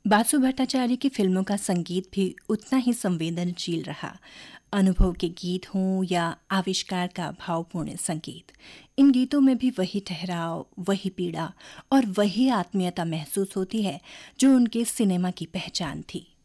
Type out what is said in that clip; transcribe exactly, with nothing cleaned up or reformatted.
बासु भट्टाचार्य की फिल्मों का संगीत भी उतना ही संवेदनशील रहा। अनुभव के गीत हों या आविष्कार का भावपूर्ण संगीत, इन गीतों में भी वही ठहराव, वही पीड़ा और वही आत्मीयता महसूस होती है जो उनके सिनेमा की पहचान थी।